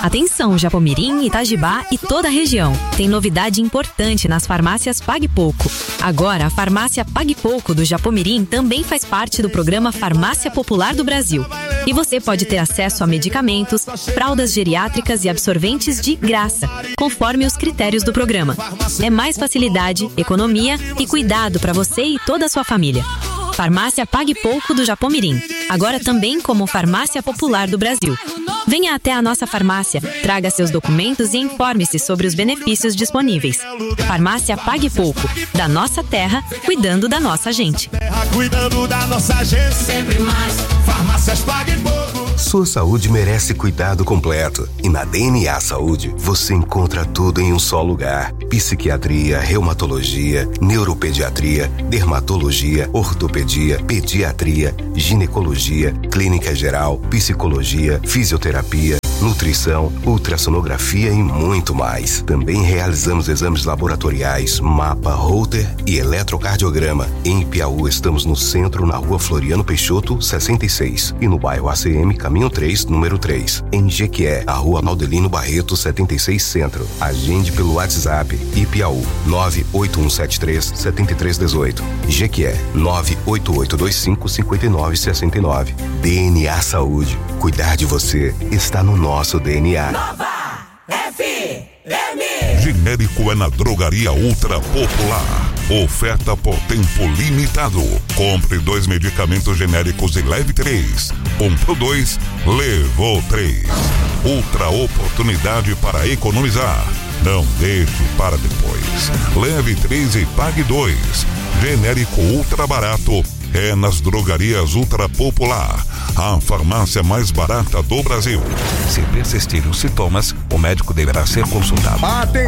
Atenção, Japomirim, Itajibá e toda a região. Tem novidade importante nas farmácias Pague Pouco. Agora, a farmácia Pague Pouco do Japomirim também faz parte do programa Farmácia Popular do Brasil. E você pode ter acesso a medicamentos, fraldas geriátricas e absorventes de graça, conforme os critérios do programa. É mais facilidade, economia e cuidado para você e toda a sua família. Farmácia Pague Pouco do Japomirim, agora também como Farmácia Popular do Brasil. Venha até a nossa farmácia, traga seus documentos e informe-se sobre os benefícios disponíveis. Farmácia Pague Pouco, da nossa terra, cuidando da nossa gente. Cuidando da nossa gente, sempre mais. Farmácias Pague Pouco. Sua saúde merece cuidado completo. E na DNA Saúde, você encontra tudo em um só lugar. Psiquiatria, reumatologia, neuropediatria, dermatologia, ortopedia, pediatria, ginecologia, clínica geral, psicologia, fisioterapia, nutrição, ultrassonografia e muito mais. Também realizamos exames laboratoriais, mapa, holter e eletrocardiograma. Em Piauí, estamos no centro, na rua Floriano Peixoto, 66. E no bairro ACM, Caminho 3, número 3. Em Jequié, a rua Naudelino Barreto, 76 Centro. Agende pelo WhatsApp Ipiaú, 98173-7318. Jequié, 98825-5969. DNA Saúde. Cuidar de você está no nosso DNA. Nova FM. Genérico é na Drogaria Ultra Popular. Oferta por tempo limitado. Compre 2 medicamentos genéricos e leve 3. Comprou 2, levou 3. Outra oportunidade para economizar. Não deixe para depois. Leve 3 e pague 2. Genérico ultra barato é nas Drogarias Ultra Popular, a farmácia mais barata do Brasil. Se persistirem os sintomas, o médico deverá ser consultado.